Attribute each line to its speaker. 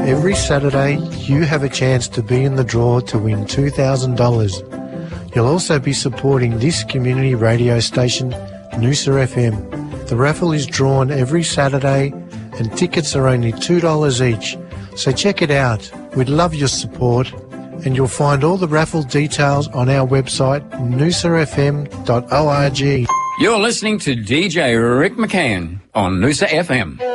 Speaker 1: every Saturday, you have a chance to be in the draw to win $2,000. You'll also be supporting this community radio station, Noosa FM. The raffle is drawn every Saturday and tickets are only $2 each. So check it out. We'd love your support, and you'll find all the raffle details on our website, noosafm.org.
Speaker 2: You're listening to DJ Rick McCann on Noosa FM.